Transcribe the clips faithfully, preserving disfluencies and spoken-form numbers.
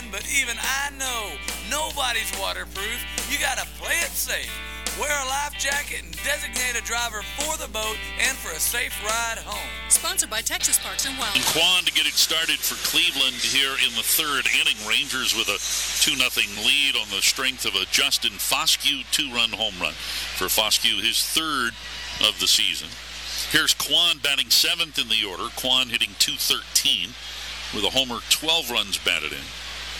but even I know nobody's waterproof. You gotta play it safe. Wear a life jacket and designate a driver for the boat and for a safe ride home. Sponsored by Texas Parks and Wildlife. And Quan to get it started for Cleveland here in the third inning. Rangers with a two nothing lead on the strength of a Justin Foscue two-run home run. For Foscue, his third of the season. Here's Quan batting seventh in the order. Quan hitting two thirteen with a homer, twelve runs batted in.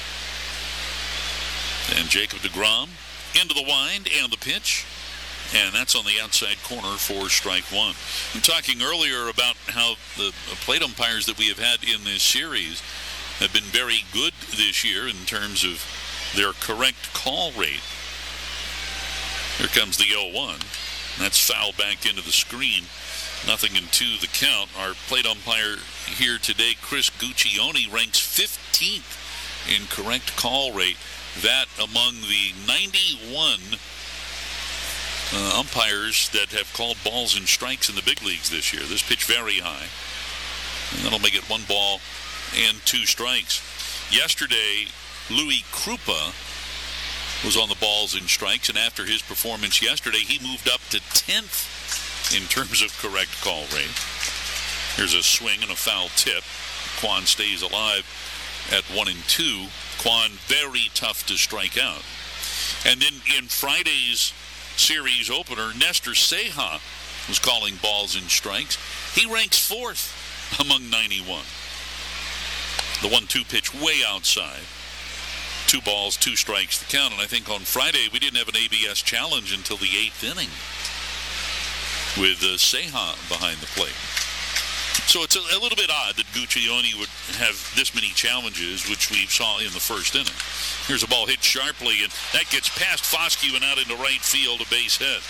And Jacob deGrom into the wind and the pitch. And that's on the outside corner for strike one. I'm talking earlier about how the plate umpires that we have had in this series have been very good this year in terms of their correct call rate. Here comes the oh one. That's foul back into the screen. Nothing in two the count. Our plate umpire here today, Chris Guccione, ranks fifteenth in correct call rate. That among the ninety-one uh, umpires that have called balls and strikes in the big leagues this year. This pitch very high. And that'll make it one ball and two strikes. Yesterday, Louis Krupa was on the balls and strikes, and after his performance yesterday, he moved up to tenth in terms of correct call rate. Here's a swing and a foul tip. Quan stays alive at one and two. Quan very tough to strike out. And then in Friday's series opener, Nestor Ceja was calling balls and strikes. He ranks fourth among ninety-one. The one two pitch way outside. Two balls, two strikes to count. And I think on Friday we didn't have an A B S challenge until the eighth inning with uh, Ceja behind the plate. So it's a, a little bit odd that Guccione would have this many challenges, which we saw in the first inning. Here's a ball hit sharply, and that gets past Foscue and out into right field, a base hit.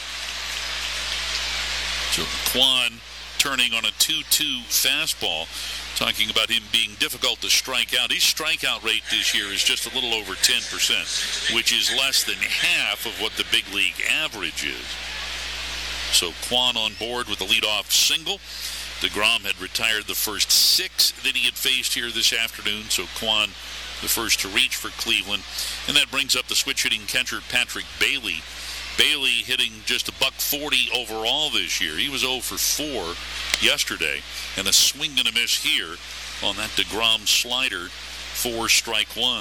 So Quan turning on a two two fastball, talking about him being difficult to strike out. His strikeout rate this year is just a little over ten percent, which is less than half of what the big league average is. So Quan on board with the leadoff single. DeGrom had retired the first six that he had faced here this afternoon, so Quan the first to reach for Cleveland. And that brings up the switch-hitting catcher Patrick Bailey. Bailey hitting just a buck forty overall this year. He was oh for four yesterday, and a swing and a miss here on that DeGrom slider for strike one.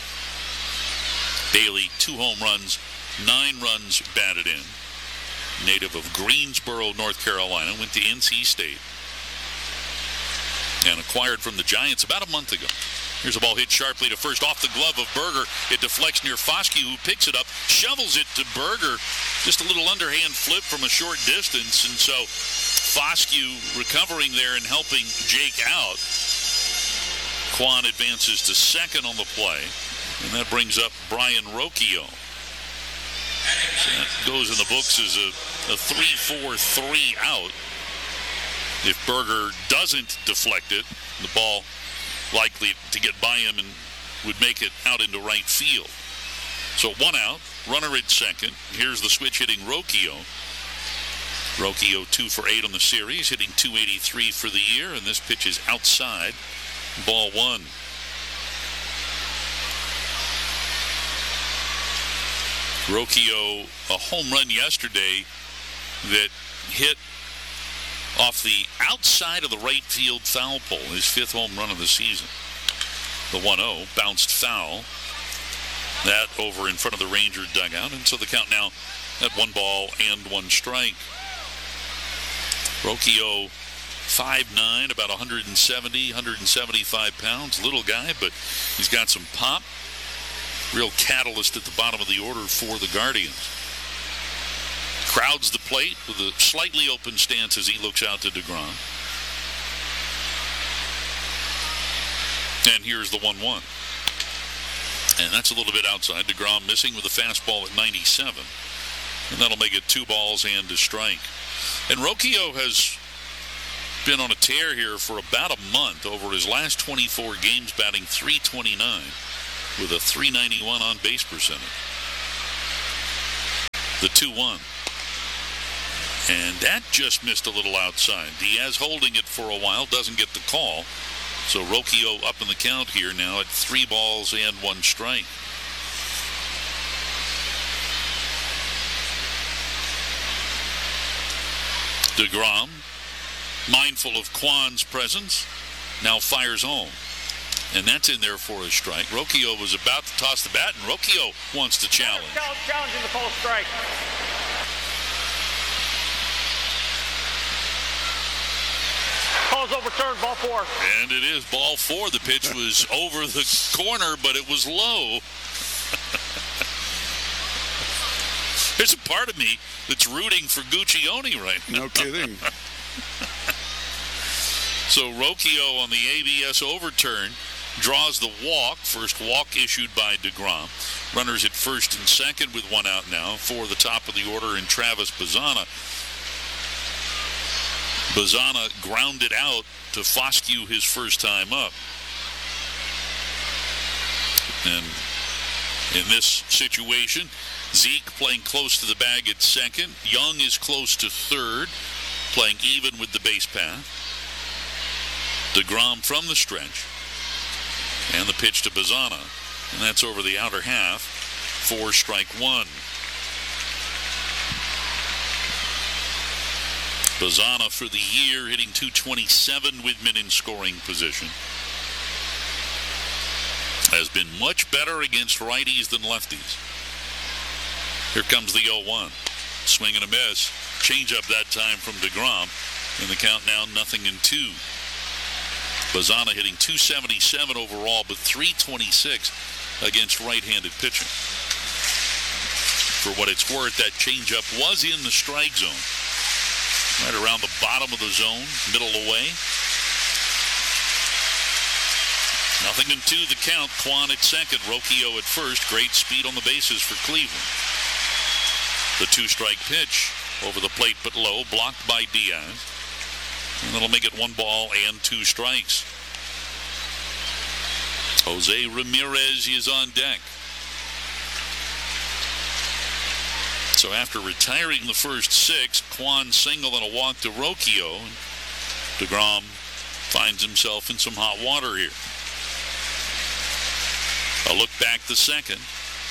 Bailey, two home runs, nine runs batted in. Native of Greensboro, North Carolina, went to N C State and acquired from the Giants about a month ago. Here's a ball hit sharply to first off the glove of Berger. It deflects near Foscue, who picks it up, shovels it to Berger. Just a little underhand flip from a short distance, and so Foscue recovering there and helping Jake out. Quan advances to second on the play, and that brings up Brian Rocchio. So that goes in the books as a, a three four three out. If Berger doesn't deflect it, the ball likely to get by him and would make it out into right field. So one out, runner at second. Here's the switch hitting Rocchio. Rocchio two for eight on the series, hitting two eighty-three for the year, and this pitch is outside. Ball one. Rocchio, a home run yesterday that hit off the outside of the right field foul pole, his fifth home run of the season. The one oh bounced foul. That over in front of the Ranger dugout, and so the count now at one ball and one strike. Rocchio, five nine, about one seventy, one seventy-five pounds. Little guy, but he's got some pop. Real catalyst at the bottom of the order for the Guardians. Crowds the plate with a slightly open stance as he looks out to DeGrom. And here's the one one. And that's a little bit outside. DeGrom missing with a fastball at ninety-seven. And that'll make it two balls and a strike. And Rocchio has been on a tear here for about a month. Over his last twenty-four games, batting three twenty-nine with a three ninety-one on base percentage. The two one. And that just missed a little outside. Diaz holding it for a while, doesn't get the call. So Rocchio up in the count here now at three balls and one strike. DeGrom, mindful of Kwan's presence, now fires home. And that's in there for a strike. Rocchio was about to toss the bat, and Rocchio wants to challenge. Challenging the full strike. Call's overturned, ball four. And it is ball four. The pitch was over the corner, but it was low. There's a part of me that's rooting for Guccione right now. No kidding. So Rocchio on the A B S overturn draws the walk. First walk issued by DeGrom. Runners at first and second with one out now for the top of the order in Travis Bazzana. Bazzana grounded out to Foscue his first time up. And in this situation, Zeke playing close to the bag at second. Young is close to third, playing even with the base path. DeGrom from the stretch. And the pitch to Bazzana. And that's over the outer half for strike one. Bazzana for the year hitting two twenty-seven with men in scoring position. Has been much better against righties than lefties. Here comes the oh one. Swing and a miss. Change up that time from DeGrom. And the count now nothing in two. Bazzana hitting two seventy-seven overall, but three twenty-six against right-handed pitching. For what it's worth, that changeup was in the strike zone. Right around the bottom of the zone, middle away. Nothing in two, the count. Kwan at second, Rocchio at first. Great speed on the bases for Cleveland. The two-strike pitch over the plate but low, blocked by Diaz. And that'll make it one ball and two strikes. Jose Ramirez is on deck. So after retiring the first six, Kwan single and a walk to Rocchio. DeGrom finds himself in some hot water here. A look back the second.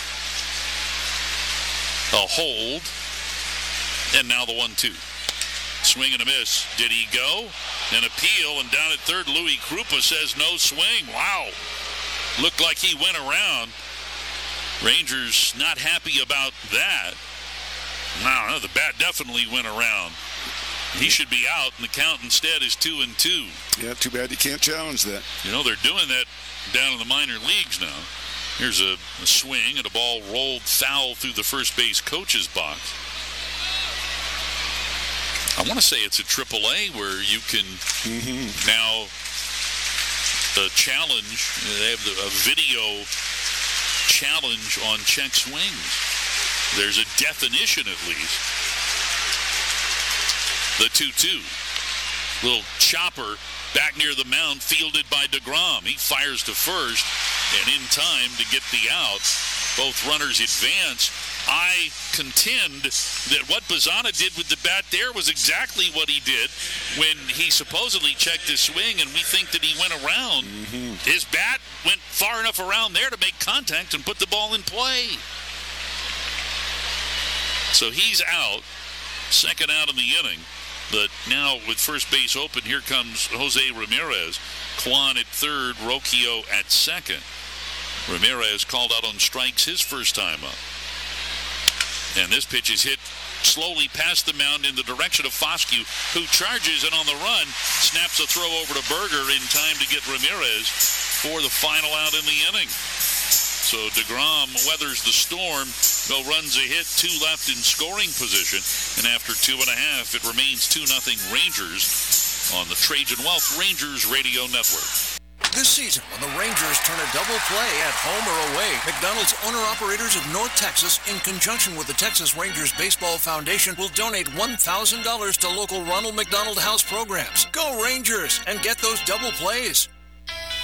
A hold. And now the one two. Swing and a miss. Did he go? An appeal, and down at third, Louis Krupa says no swing. Wow. Looked like he went around. Rangers not happy about that. No, no, the bat definitely went around. He should be out, and the count instead is two and two. Yeah, too bad you can't challenge that. You know, they're doing that down in the minor leagues now. Here's a, a swing, and a ball rolled foul through the first base coach's box. I want to say it's a triple A where you can mm-hmm. now uh, challenge. They have the, a video challenge on check swings. There's a definition at least. The two two. Little chopper back near the mound fielded by DeGrom. He fires to first and in time to get the out. Both runners advance. I contend that what Bazzana did with the bat there was exactly what he did when he supposedly checked his swing, and we think that he went around. Mm-hmm. His bat went far enough around there to make contact and put the ball in play. So he's out, second out in the inning. But now with first base open, here comes Jose Ramirez. Kwan at third, Rocchio at second. Ramirez called out on strikes his first time up. And this pitch is hit slowly past the mound in the direction of Foscue, who charges, and on the run, snaps a throw over to Berger in time to get Ramirez for the final out in the inning. So DeGrom weathers the storm, no runs a hit, two left in scoring position, and after two and a half, it remains two nothing Rangers on the Trajan Wealth Rangers Radio Network. This season, when the Rangers turn a double play at home or away, McDonald's owner-operators of North Texas, in conjunction with the Texas Rangers Baseball Foundation, will donate one thousand dollars to local Ronald McDonald House programs. Go Rangers and get those double plays.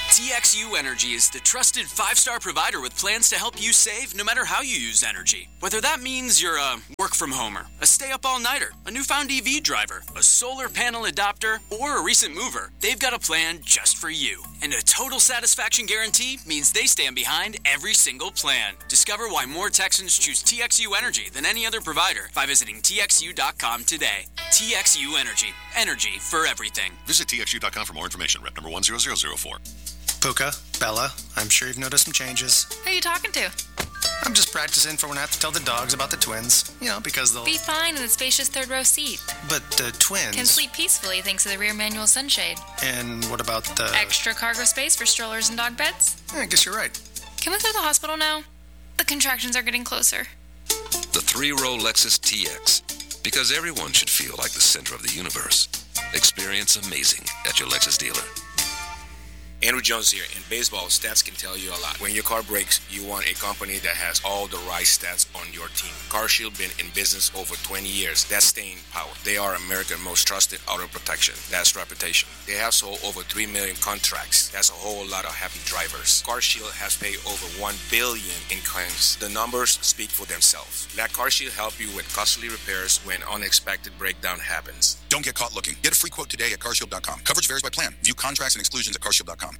T X U Energy is the trusted five-star provider with plans to help you save no matter how you use energy. Whether that means you're a work-from-homer, a stay-up-all-nighter, a newfound E V driver, a solar panel adopter, or a recent mover, they've got a plan just for you. And a total satisfaction guarantee means they stand behind every single plan. Discover why more Texans choose T X U Energy than any other provider by visiting T X U dot com today. T X U Energy. Energy for everything. Visit T X U dot com for more information. Rep number one zero zero zero four. Puka, Bella, I'm sure you've noticed some changes. Who are you talking to? I'm just practicing for when I have to tell the dogs about the twins. You know, because they'll... Be fine in the spacious third row seat. But the twins... Can sleep peacefully thanks to the rear manual sunshade. And what about the... Extra cargo space for strollers and dog beds? Yeah, I guess you're right. Can we go to the hospital now? The contractions are getting closer. The three-row Lexus T X. Because everyone should feel like the center of the universe. Experience amazing at your Lexus dealer. Andrew Jones here. In baseball, stats can tell you a lot. When your car breaks, you want a company that has all the right stats on your team. CarShield been in business over twenty years. That's staying power. They are America's most trusted auto protection. That's reputation. They have sold over three million contracts. That's a whole lot of happy drivers. CarShield has paid over one billion dollars in claims. The numbers speak for themselves. Let CarShield help you with costly repairs when unexpected breakdown happens. Don't get caught looking. Get a free quote today at car shield dot com. Coverage varies by plan. View contracts and exclusions at car shield dot com.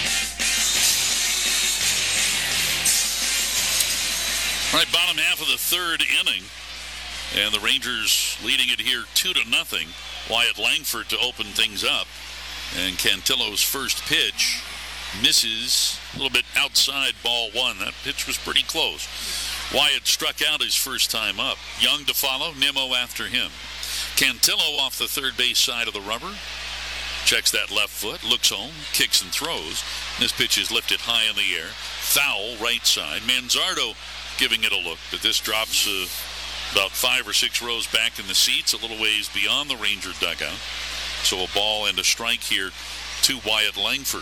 All right, bottom half of the third inning, and the Rangers leading it here two to nothing. Wyatt Langford to open things up, and Cantillo's first pitch misses a little bit outside ball one. That pitch was pretty close. Wyatt struck out his first time up. Young to follow, Nimmo after him. Cantillo off the third base side of the rubber. Checks that left foot, looks home, kicks and throws. This pitch is lifted high in the air. Foul, right side. Manzardo giving it a look, but this drops uh, about five or six rows back in the seats, a little ways beyond the Ranger dugout. So a ball and a strike here to Wyatt Langford.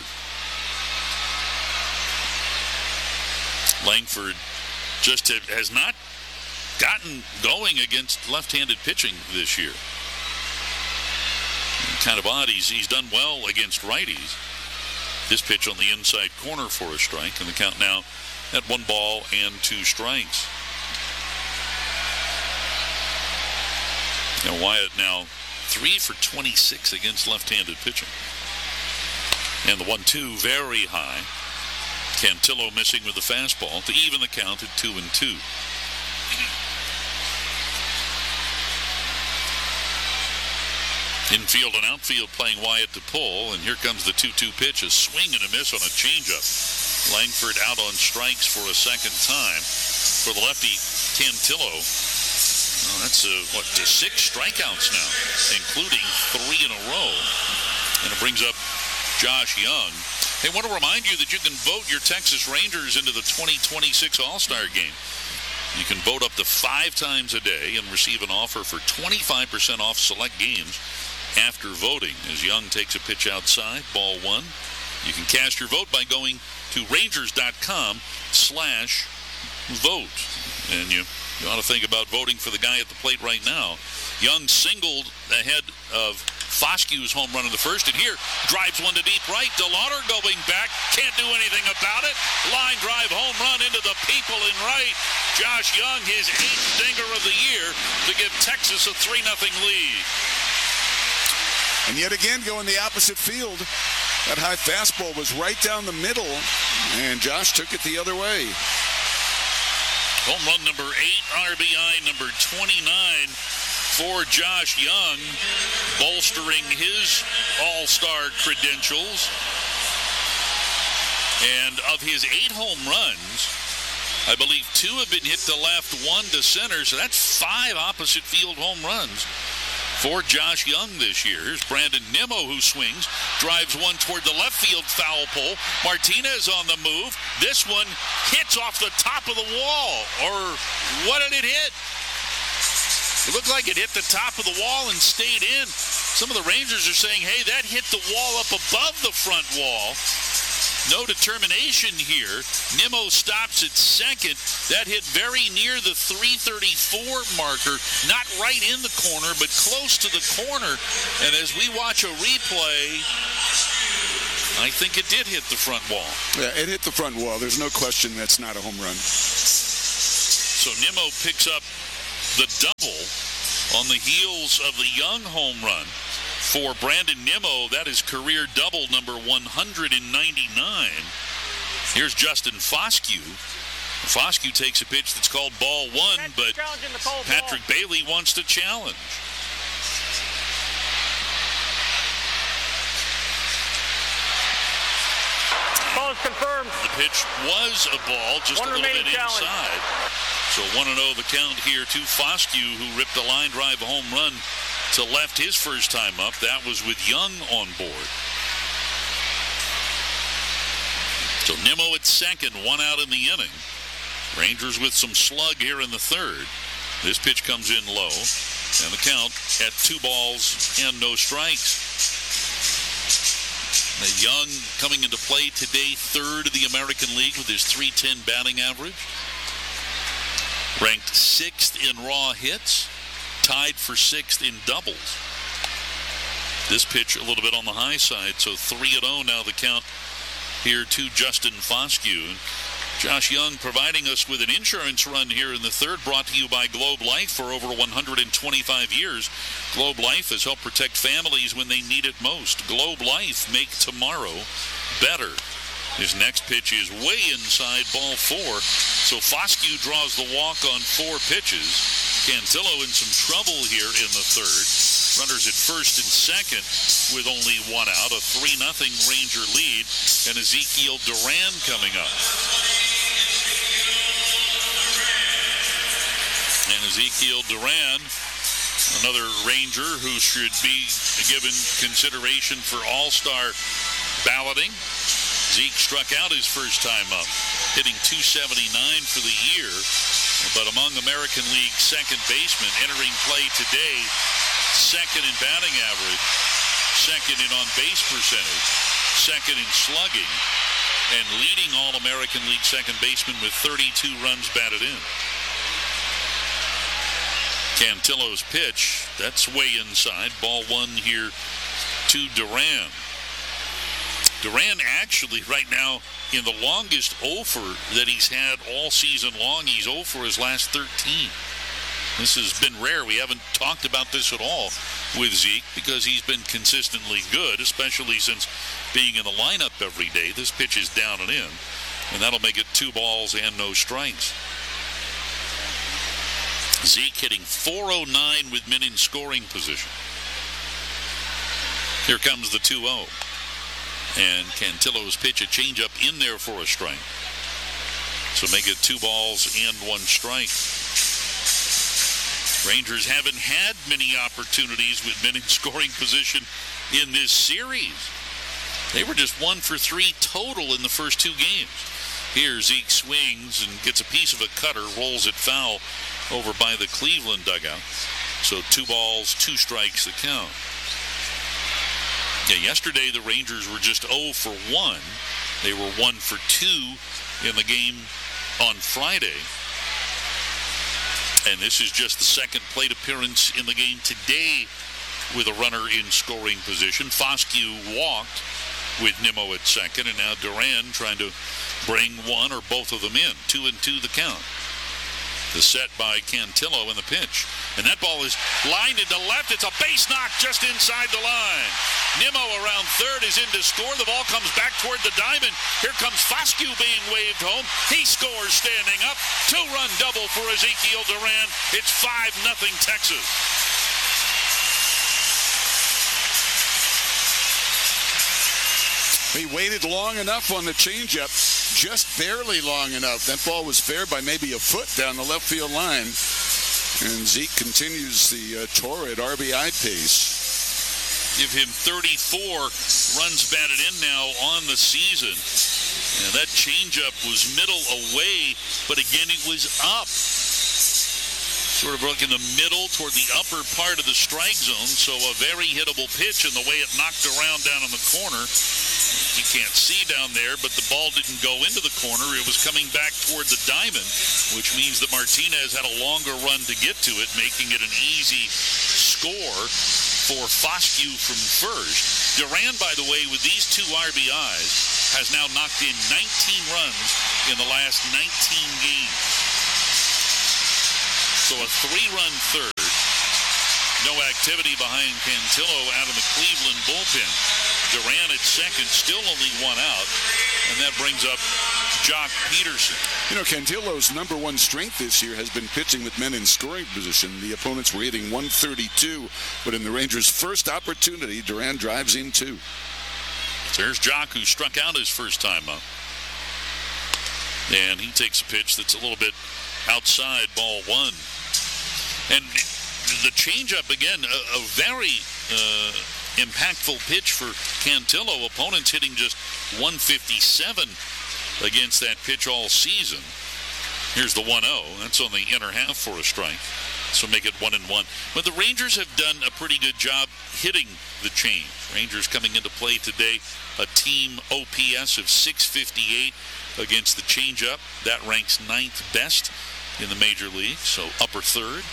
Langford just has not gotten going against left-handed pitching this year. Kind of odd. He's, he's done well against righties. This pitch on the inside corner for a strike, and the count now at one ball and two strikes. Now Wyatt now three for twenty-six against left-handed pitching. And the one two very high. Cantillo missing with the fastball to even the count at two and two. Infield and outfield playing Wyatt to pull, and here comes the two two pitch, a swing and a miss on a changeup. Langford out on strikes for a second time. For the lefty, Cantillo, well, that's, uh, what, to six strikeouts now, including three in a row. And it brings up Josh Young. They want to remind you that you can vote your Texas Rangers into the twenty twenty-six All-Star Game. You can vote up to five times a day and receive an offer for twenty-five percent off select games after voting. As Young takes a pitch outside, ball one. You can cast your vote by going to rangers.com slash vote. And you, you ought to think about voting for the guy at the plate right now. Young singled ahead of Foskew's home run in the first, and here drives one to deep right. DeLauder going back, can't do anything about it. Line drive home run into the people in right. Josh Young, his eighth dinger of the year to give Texas a three nothing lead. And yet again, going the opposite field. That high fastball was right down the middle, and Josh took it the other way. Home run number eight, R B I number twenty-nine for Josh Young, bolstering his all-star credentials. And of his eight home runs, I believe two have been hit to left, one to center, so that's five opposite field home runs for Josh Young this year. Here's Brandon Nimmo, who swings, drives one toward the left field foul pole. Martinez on the move. This one hits off the top of the wall. Or what did it hit? It looked like it hit the top of the wall and stayed in. Some of the Rangers are saying, hey, that hit the wall up above the front wall. No determination here. Nimmo stops at second. That hit very near the three thirty-four marker. Not right in the corner, but close to the corner. And as we watch a replay, I think it did hit the front wall. Yeah, it hit the front wall. There's no question that's not a home run. So Nimmo picks up the double on the heels of the Young home run. For Brandon Nimmo, that is career double number one hundred ninety-nine. Here's Justin Foscue. Foscue takes a pitch that's called ball one, but Patrick Bailey wants to challenge. Ball is confirmed. The pitch was a ball, just One a little bit challenge. inside. So one and oh the count here to Foscue, who ripped a line drive home run to left his first time up. That was with Young on board. So Nimmo at second, one out in the inning. Rangers with some slug here in the third. This pitch comes in low, and the count at two balls and no strikes. Young coming into play today, third in the American League with his three ten batting average. Ranked sixth in raw hits, tied for sixth in doubles. This pitch a little bit on the high side, so three and oh now the count here to Justin Foscue. Josh Young providing us with an insurance run here in the third, brought to you by Globe Life for over one hundred twenty-five years. Globe Life has helped protect families when they need it most. Globe Life, make tomorrow better. His next pitch is way inside, ball four. So Foscue draws the walk on four pitches. Cantillo in some trouble here in the third. Runners at first and second with only one out. A three nothing Ranger lead. And Ezekiel Duran coming up. And Ezekiel Duran, another Ranger who should be given consideration for all-star balloting. Zeke struck out his first time up, hitting two seventy-nine for the year. But among American League second basemen entering play today, second in batting average, second in on-base percentage, second in slugging, and leading All-American League second baseman with thirty-two runs batted in. Cantillo's pitch, that's way inside. Ball one here to Duran. Duran actually right now in the longest oh for that he's had all season long. He's oh for his last thirteen. This has been rare. We haven't talked about this at all with Zeke because he's been consistently good, especially since being in the lineup every day. This pitch is down and in, and that'll make it two balls and no strikes. Zeke hitting four oh nine with men in scoring position. Here comes the two oh. And Cantillo's pitch, a changeup in there for a strike. So make it two balls and one strike. Rangers haven't had many opportunities with men in scoring position in this series. They were just one for three total in the first two games. Here Zeke swings and gets a piece of a cutter, rolls it foul over by the Cleveland dugout. So two balls, two strikes the count. Yeah, yesterday the Rangers were just oh for one. They were one for two in the game on Friday. And this is just the second plate appearance in the game today with a runner in scoring position. Foscue walked with Nimmo at second, and now Duran trying to bring one or both of them in. Two and two the count. The set by Cantillo in the pitch. And that ball is lined into left. It's a base knock just inside the line. Nimmo around third is in to score. The ball comes back toward the diamond. Here comes Foscue being waved home. He scores standing up. Two-run double for Ezekiel Duran. It's five nothing Texas. He waited long enough on the changeup, just barely long enough. That ball was fair by maybe a foot down the left field line. And Zeke continues the uh, torrid R B I pace. Give him thirty-four runs batted in now on the season. And that changeup was middle away, but again it was up. Sort of in the middle toward the upper part of the strike zone, so a very hittable pitch, and the way it knocked around down in the corner, you can't see down there, but the ball didn't go into the corner. It was coming back toward the diamond, which means that Martinez had a longer run to get to it, making it an easy score for Foscue from first. Duran, by the way, with these two R B Is, has now knocked in nineteen runs in the last nineteen games. So a three-run third. No activity behind Cantillo out of the Cleveland bullpen. Duran at second, still only one out, and that brings up Jock Peterson. You know, Cantillo's number one strength this year has been pitching with men in scoring position. The opponents were hitting one thirty-two, but in the Rangers' first opportunity, Duran drives in two. There's Jock, who struck out his first time up. And he takes a pitch that's a little bit outside ball one. And the changeup, again, a, a very uh, impactful pitch for Cantillo. Opponents hitting just one fifty-seven against that pitch all season. Here's the one oh. That's on the inner half for a strike. So make it one and one. But the Rangers have done a pretty good job hitting the change. Rangers coming into play today, a team O P S of six fifty-eight against the changeup. That ranks ninth best in the major league, so upper third.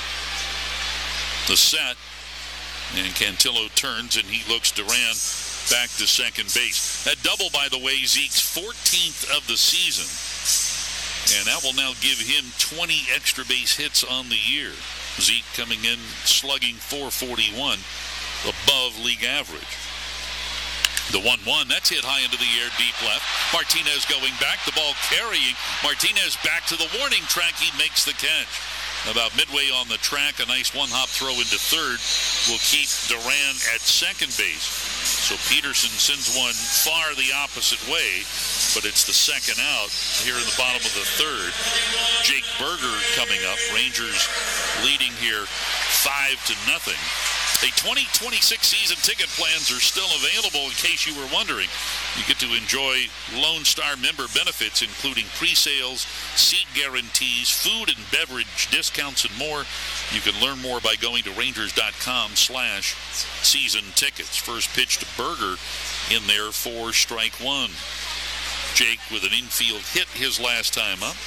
The set, and Cantillo turns, and he looks Duran back to second base. That double, by the way, Zeke's fourteenth of the season, and that will now give him twenty extra base hits on the year. Zeke coming in slugging four forty-one, above league average. The one one, that's hit high into the air, deep left. Martinez going back, the ball carrying. Martinez back to the warning track. He makes the catch. About midway on the track, a nice one-hop throw into third will keep Duran at second base. So Peterson sends one far the opposite way, but it's the second out here in the bottom of the third. Jake Burger coming up. Rangers leading here five to nothing. The twenty twenty-six season ticket plans are still available, in case you were wondering. You get to enjoy Lone Star member benefits, including pre-sales, seat guarantees, food and beverage discounts, and more. You can learn more by going to Rangers.com slash season tickets. First pitch to Burger in there for strike one. Jake with an infield hit his last time up.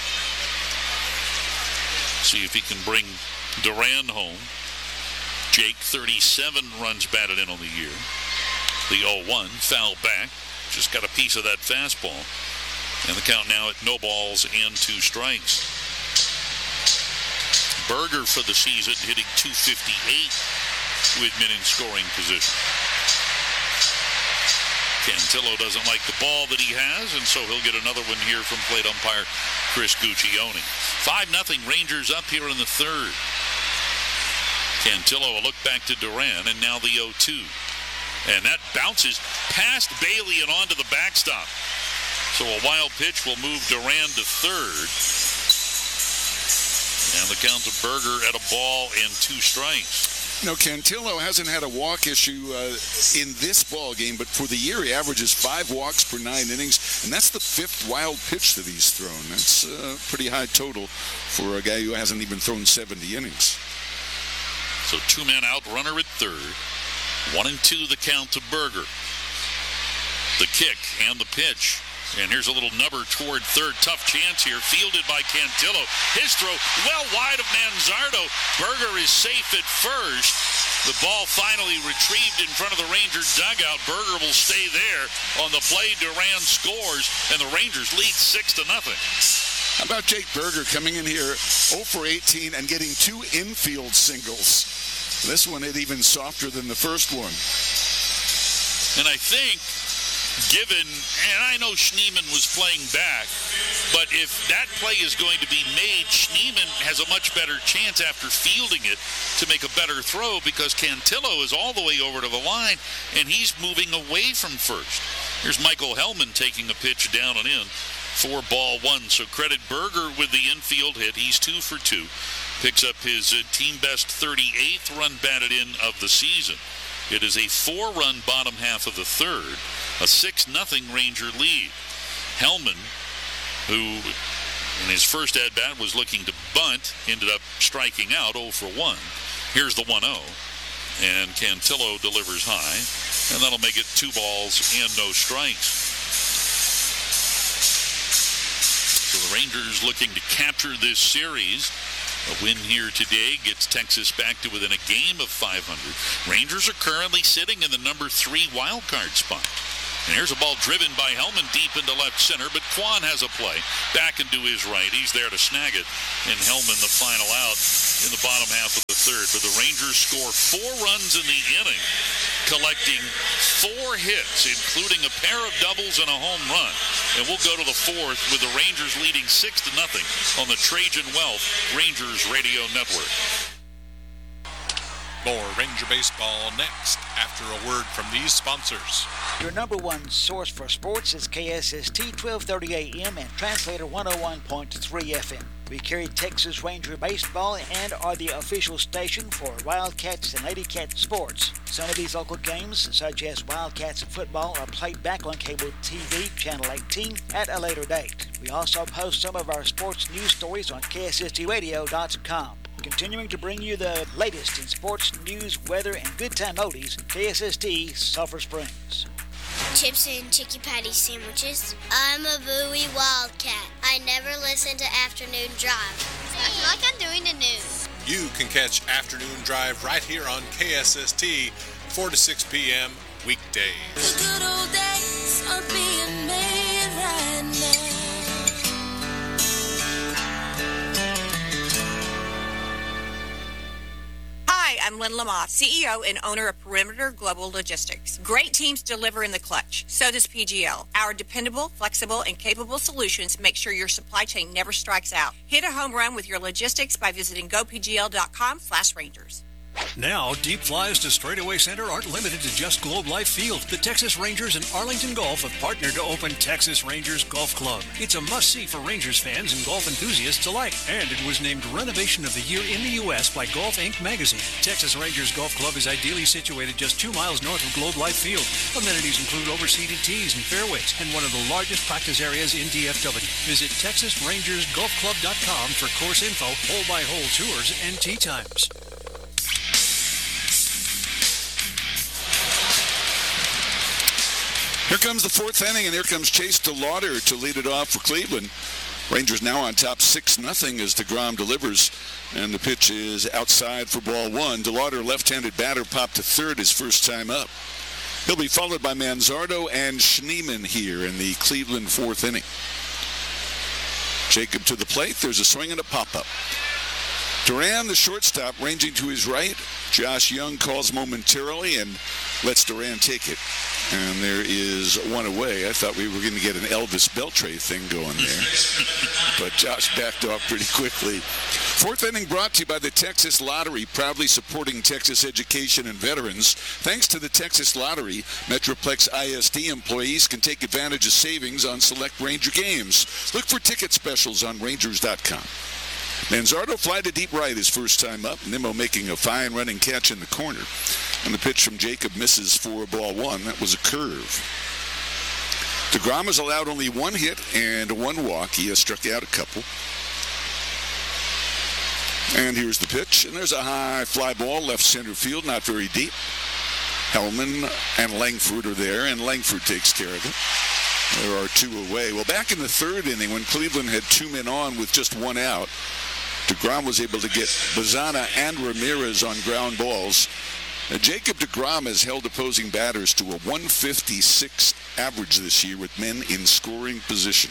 See if he can bring Duran home. Jake, thirty-seven runs batted in on the year. The oh one, foul back. Just got a piece of that fastball. And the count now at no balls and two strikes. Burger for the season hitting two fifty-eight with men in scoring position. Cantillo doesn't like the ball that he has, and so he'll get another one here from plate umpire Chris Guccione. five nothing Rangers up here in the third. Cantillo, a look back to Duran, and now the oh two. And that bounces past Bailey and onto the backstop. So a wild pitch will move Duran to third. And the count to Burger at a ball and two strikes. You know, Cantillo hasn't had a walk issue uh, in this ball game, but for the year he averages five walks per nine innings, and that's the fifth wild pitch that he's thrown. That's a pretty high total for a guy who hasn't even thrown seventy innings. So two men out, runner at third. One and two the count to Burger. The kick and the pitch. And here's a little nubber toward third. Tough chance here. Fielded by Cantillo. His throw well wide of Manzardo. Burger is safe at first. The ball finally retrieved in front of the Rangers dugout. Burger will stay there. On the play, Duran scores, and the Rangers lead six to nothing. How about Jake Burger coming in here oh for eighteen and getting two infield singles? This one hit even softer than the first one. And I think, given, and I know Schneemann was playing back, but if that play is going to be made, Schneemann has a much better chance after fielding it to make a better throw, because Cantillo is all the way over to the line, and he's moving away from first. Here's Michael Hellman taking a pitch down and in for ball one. So credit Burger with the infield hit. He's two for two. Picks up his uh, team best thirty-eighth run batted in of the season. It is a four-run bottom half of the third, a six nothing Ranger lead. Hellman, who in his first at-bat was looking to bunt, ended up striking out oh for one. Here's the one oh, and Cantillo delivers high, and that'll make it two balls and no strikes. So the Rangers looking to capture this series A win here today gets Texas back to within a game of five hundred. Rangers are currently sitting in the number three wild card spot. And here's a ball driven by Hellman deep into left center, but Kwan has a play back into his right. He's there to snag it, and Hellman the final out in the bottom half of the third. But the Rangers score four runs in the inning, collecting four hits, including a pair of doubles and a home run. And we'll go to the fourth with the Rangers leading six to nothing on the Trajan Wealth Rangers Radio Network. More Ranger Baseball next after a word from these sponsors. Your number one source for sports is K S S T twelve thirty A M and Translator one oh one point three F M. We carry Texas Ranger Baseball and are the official station for Wildcats and Lady Cat sports. Some of these local games, such as Wildcats football, are played back on cable T V Channel eighteen at a later date. We also post some of our sports news stories on K S S T radio dot com. Continuing to bring you the latest in sports, news, weather, and good time oldies, K S S T Sulphur Springs. Chips and Chicky Patty sandwiches. I'm a Bowie Wildcat. I never listen to Afternoon Drive. I feel like I'm doing the news. You can catch Afternoon Drive right here on K S S T, four to six p.m. weekdays. The good old days are being made right now. Hi, I'm Lynn Lamothe, C E O and owner of Perimeter Global Logistics. Great teams deliver in the clutch. So does P G L. Our dependable, flexible, and capable solutions make sure your supply chain never strikes out. Hit a home run with your logistics by visiting go p g l dot com slash rangers. Now, deep flies to Straightaway Center aren't limited to just Globe Life Field. The Texas Rangers and Arlington Golf have partnered to open Texas Rangers Golf Club. It's a must-see for Rangers fans and golf enthusiasts alike. And it was named Renovation of the Year in the U S by Golf Inc magazine. Texas Rangers Golf Club is ideally situated just two miles north of Globe Life Field. Amenities include overseated tees and fairways and one of the largest practice areas in D F W. Visit texas rangers golf club dot com for course info, hole-by-hole tours, and tee times. Here comes the fourth inning, and here comes Chase DeLauder to lead it off for Cleveland. Rangers now on top six nothing as DeGrom delivers, and the pitch is outside for ball one. DeLauder, left-handed batter, popped to third his first time up. He'll be followed by Manzardo and Schneemann here in the Cleveland fourth inning. Jacob to the plate. There's a swing and a pop-up. Duran, the shortstop, ranging to his right. Josh Young calls momentarily and lets Duran take it. And there is one away. I thought we were going to get an Elvis Beltre thing going there. But Josh backed off pretty quickly. Fourth inning brought to you by the Texas Lottery, proudly supporting Texas education and veterans. Thanks to the Texas Lottery, Metroplex I S D employees can take advantage of savings on select Ranger games. Look for ticket specials on rangers dot com. Manzardo fly to deep right his first time up. Nimmo making a fine running catch in the corner. And the pitch from Jacob misses for ball one. That was a curve. DeGrom has allowed only one hit and one walk. He has struck out a couple. And here's the pitch. And there's a high fly ball left center field, not very deep. Hellman and Langford are there, and Langford takes care of it. There are two away. Well, back in the third inning, when Cleveland had two men on with just one out, DeGrom was able to get Bazana and Ramirez on ground balls. Now, Jacob DeGrom has held opposing batters to a one fifty-six average this year with men in scoring position.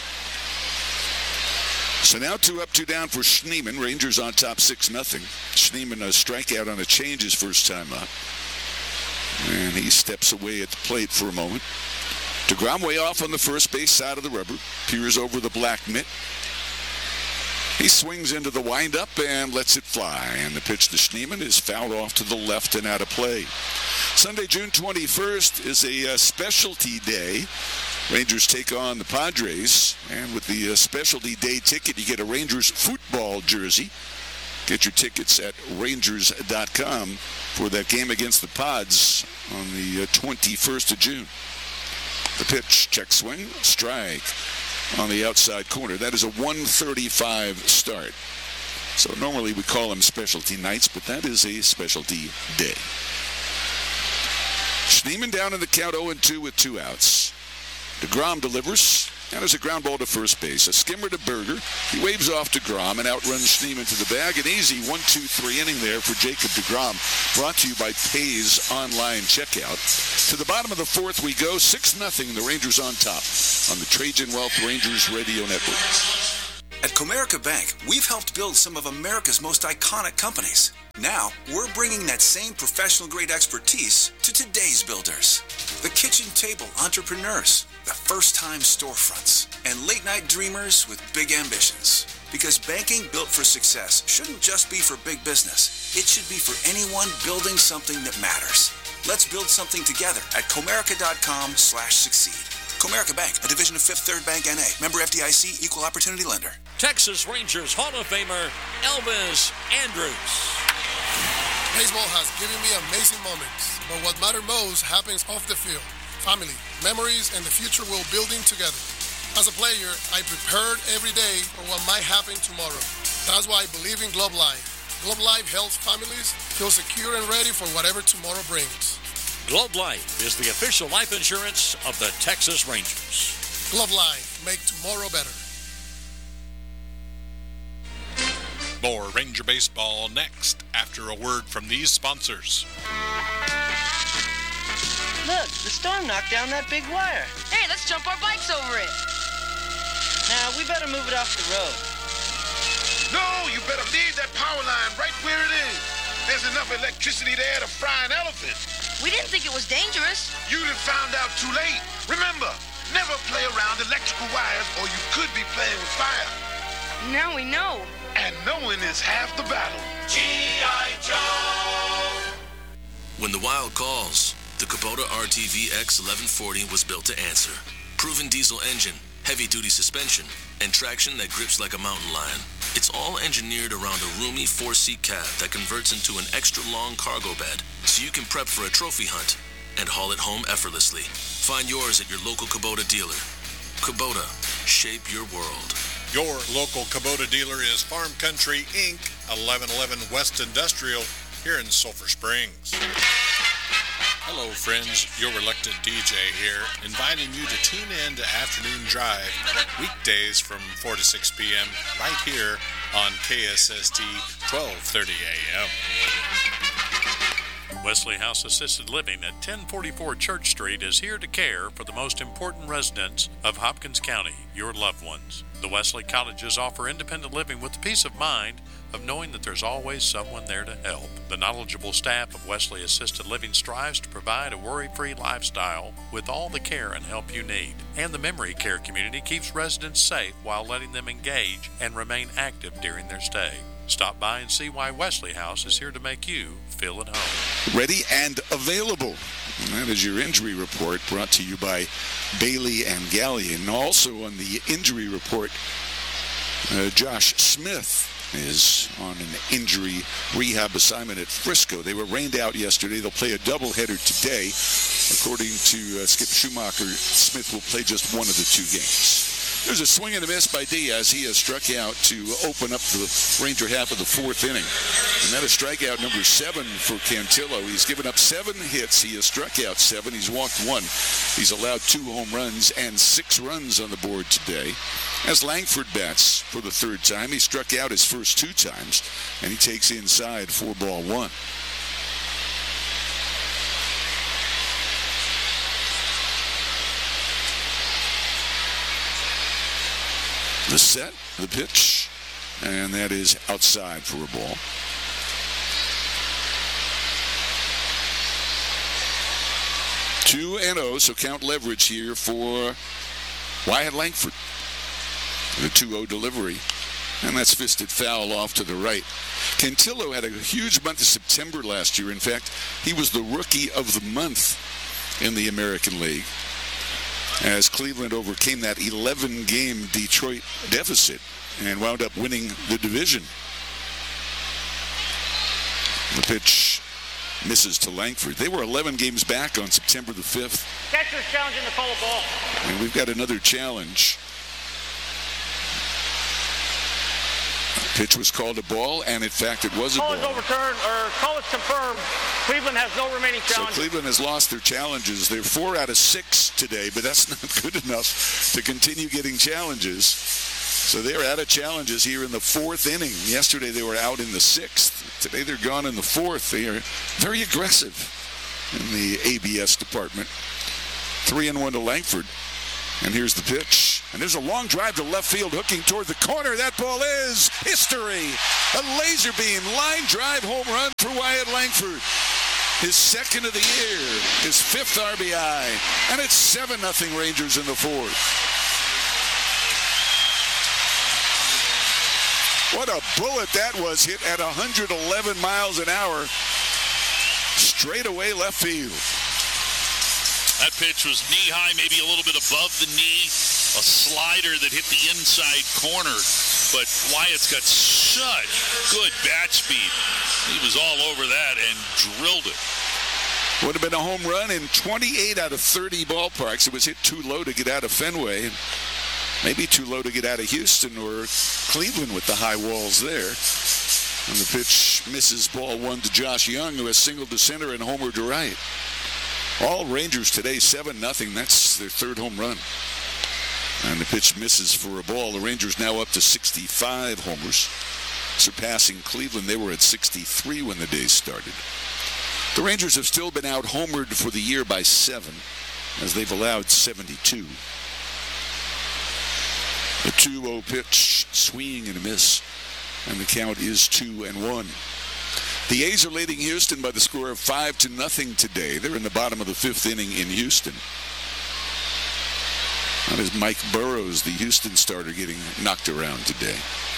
So now two up, two down for Schneemann. Rangers on top six nothing. Schneemann a strikeout on a change his first time up. And he steps away at the plate for a moment. DeGrom way off on the first base side of the rubber. Peers over the black mitt. He swings into the windup and lets it fly. And the pitch to Schneemann is fouled off to the left and out of play. Sunday, June twenty-first is a uh, specialty day. Rangers take on the Padres. And with the uh, specialty day ticket, you get a Rangers football jersey. Get your tickets at rangers dot com for that game against the Pods on the uh, twenty-first of June. The pitch, check swing, strike on the outside corner. That is a one thirty-five start. So normally we call them specialty nights, but that is a specialty day. Schneemann down in the count oh and two with two outs. DeGrom delivers, And there's a ground ball to first base. A skimmer to Berger. He waves off DeGrom and outruns Schneemann to the bag. An easy one two three inning there for Jacob DeGrom. Brought to you by Pays Online Checkout. To the bottom of the fourth we go. six nothing. The Rangers on top on the Trajan Wealth Rangers Radio Network. At Comerica Bank, we've helped build some of America's most iconic companies. Now, we're bringing that same professional-grade expertise to today's builders. The kitchen table entrepreneurs, the first-time storefronts, and late-night dreamers with big ambitions. Because banking built for success shouldn't just be for big business. It should be for anyone building something that matters. Let's build something together at Comerica.com slash succeed. Comerica Bank, a division of Fifth Third Bank N A. Member F D I C, Equal Opportunity Lender. Texas Rangers Hall of Famer Elvis Andrus. Baseball has given me amazing moments, but what matters most happens off the field. Family, memories, and the future we're building together. As a player, I prepared every day for what might happen tomorrow. That's why I believe in Globe Life. Globe Life helps families feel secure and ready for whatever tomorrow brings. Globe Life is the official life insurance of the Texas Rangers. Globe Life, make tomorrow better. More Ranger Baseball next after a word from these sponsors. Look, the storm knocked down that big wire. Hey, let's jump our bikes over it. Now, we better move it off the road. No, you better leave that power line right where it is. There's enough electricity there to fry an elephant. We didn't think it was dangerous. You'd have found out too late. Remember, never play around electrical wires or you could be playing with fire. Now we know. And knowing is half the battle. G I. Joe! When the Wild calls, the Kubota R T V X eleven forty was built to answer. Proven diesel engine, heavy-duty suspension, and traction that grips like a mountain lion. It's all engineered around a roomy four-seat cab that converts into an extra-long cargo bed, so you can prep for a trophy hunt and haul it home effortlessly. Find yours at your local Kubota dealer. Kubota, shape your world. Your local Kubota dealer is Farm Country Incorporated, eleven eleven West Industrial, here in Sulphur Springs. Hello, friends. Your reluctant D J here, inviting you to tune in to Afternoon Drive, weekdays from four to six p.m., right here on K S S T, twelve thirty a.m. Wesley House Assisted Living at ten forty-four Church Street is here to care for the most important residents of Hopkins County, your loved ones. The Wesley Cottages offer independent living with the peace of mind of knowing that there's always someone there to help. The knowledgeable staff of Wesley Assisted Living strives to provide a worry-free lifestyle with all the care and help you need. And the memory care community keeps residents safe while letting them engage and remain active during their stay. Stop by and see why Wesley House is here to make you feel at home. Ready and available. And that is your injury report brought to you by Bailey and Gallion. Also on the injury report, uh, Josh Smith is on an injury rehab assignment at Frisco. They were rained out yesterday. They'll play a doubleheader today. According to uh, Skip Schumacher, Smith will play just one of the two games. There's a swing and a miss by Diaz. He has struck out to open up the Ranger half of the fourth inning. And that is strikeout number seven for Cantillo. He's given up seven hits. He has struck out seven. He's walked one. He's allowed two home runs and six runs on the board today. As Langford bats for the third time, he struck out his first two times, and he takes inside for ball one. The set, the pitch, and that is outside for a ball. two and oh, so count leverage here for Wyatt Langford. The two oh delivery, and that's fisted foul off to the right. Cantillo had a huge month of September last year. In fact, he was the rookie of the month in the American League, as Cleveland overcame that eleven-game Detroit deficit and wound up winning the division. The pitch misses to Langford. They were eleven games back on September the fifth. Catcher's challenging the call ball. And we've got another challenge. Pitch was called a ball, and in fact, it was a call ball. Call is overturned, or call is confirmed. Cleveland has no remaining challenges. So Cleveland has lost their challenges. They're four out of six today, but that's not good enough to continue getting challenges. So they're out of challenges here in the fourth inning. Yesterday they were out in the sixth. Today they're gone in the fourth. They are very aggressive in the A B S department. Three and one to Langford. And here's the pitch. And there's a long drive to left field, hooking toward the corner. That ball is history. A laser beam line drive home run for Wyatt Langford. His second of the year, his fifth R B I. And it's seven nothing Rangers in the fourth. What a bullet that was, hit at one hundred eleven miles an hour. Straight away left field. That pitch was knee-high, maybe a little bit above the knee. A slider that hit the inside corner. But Wyatt's got such good bat speed. He was all over that and drilled it. Would have been a home run in twenty-eight out of thirty ballparks. It was hit too low to get out of Fenway. Maybe too low to get out of Houston or Cleveland with the high walls there. And the pitch misses, ball one to Josh Young, who has singled to center and homered to right. All Rangers today, seven nothing. That's their third home run. And the pitch misses for a ball. The Rangers now up to sixty-five homers, surpassing Cleveland. They were at sixty-three when the day started. The Rangers have still been out homered for the year by seven, as they've allowed seventy-two. The two oh pitch, swinging and a miss, and the count is two and one. The A's are leading Houston by the score of five to nothing today. They're in the bottom of the fifth inning in Houston. That is Mike Burrows, the Houston starter, getting knocked around today.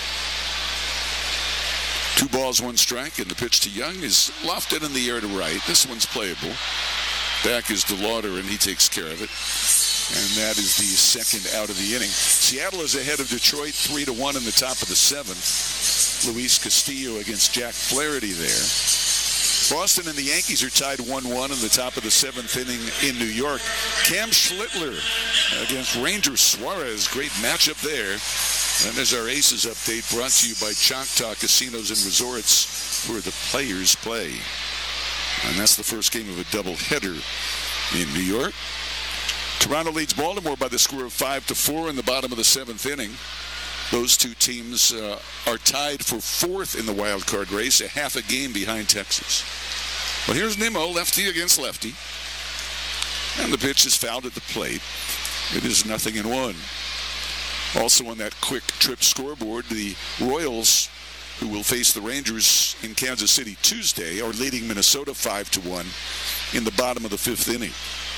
Two balls, one strike, and the pitch to Young is lofted in the air to right. This one's playable. Back is DeLauder, and he takes care of it. And that is the second out of the inning. Seattle is ahead of Detroit three to one in the top of the seventh. Luis Castillo against Jack Flaherty there. Boston and the Yankees are tied one one in the top of the seventh inning in New York. Cam Schlittler against Ranger Suarez. Great matchup there. And there's our Aces update brought to you by Choctaw Casinos and Resorts, where the players play. And that's the first game of a doubleheader in New York. Toronto leads Baltimore by the score of five to four in the bottom of the seventh inning. Those two teams uh, are tied for fourth in the wild card race, a half a game behind Texas. But here's Nimmo, lefty against lefty. And the pitch is fouled at the plate. It is nothing in one. Also on that quick trip scoreboard, the Royals, who will face the Rangers in Kansas City Tuesday, are leading Minnesota five to one in the bottom of the fifth inning.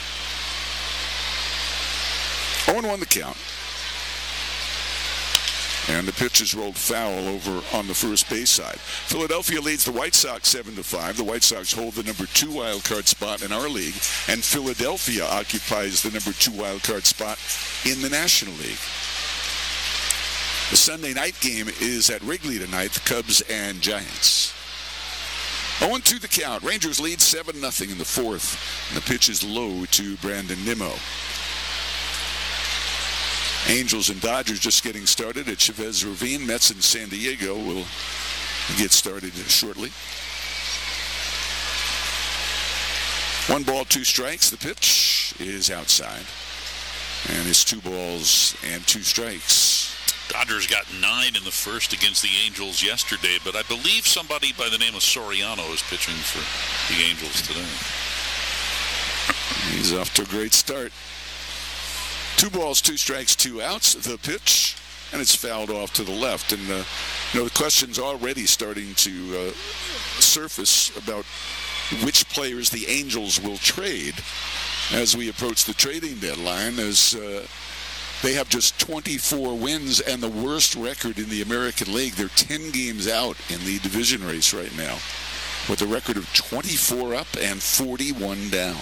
oh and one the count. And the pitch is rolled foul over on the first base side. Philadelphia leads the White Sox seven to five. The White Sox hold the number two wild card spot in our league, and Philadelphia occupies the number two wild card spot in the National League. The Sunday night game is at Wrigley tonight, the Cubs and Giants. oh and two the count. Rangers lead seven nothing in the fourth. And the pitch is low to Brandon Nimmo. Angels and Dodgers just getting started at Chavez Ravine. Mets in San Diego will get started shortly. One ball, two strikes. The pitch is outside. And it's two balls and two strikes. Dodgers got nine in the first against the Angels yesterday, but I believe somebody by the name of Soriano is pitching for the Angels today. He's off to a great start. Two balls, two strikes, two outs. The pitch, and it's fouled off to the left. And, uh, you know, the question's already starting to uh, surface about which players the Angels will trade as we approach the trading deadline, as uh, they have just twenty-four wins and the worst record in the American League. They're ten games out in the division race right now with a record of twenty-four up and forty-one down.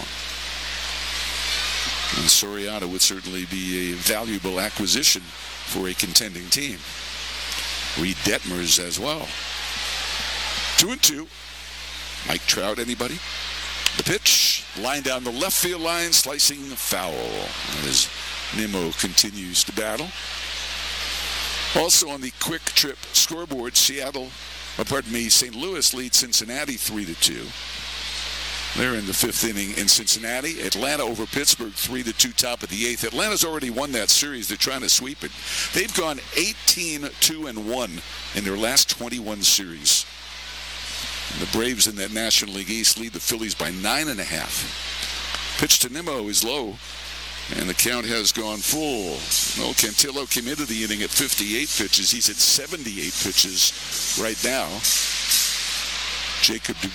And Soriano would certainly be a valuable acquisition for a contending team. Reed Detmers as well. Two and two. Mike Trout, anybody? The pitch, line down the left field line, slicing foul as Nimmo continues to battle. Also on the quick trip scoreboard, Seattle, oh, pardon me, Saint Louis leads Cincinnati three to two. They're in the fifth inning in Cincinnati. Atlanta over Pittsburgh, three to two, top of the eighth. Atlanta's already won that series. They're trying to sweep it. They've gone eighteen two and one in their last twenty-one series. And the Braves in that National League East lead the Phillies by nine and a half. Pitch to Nimmo is low, and the count has gone full. No, Cantillo came into the inning at fifty-eight pitches. He's at seventy-eight pitches right now. Jacob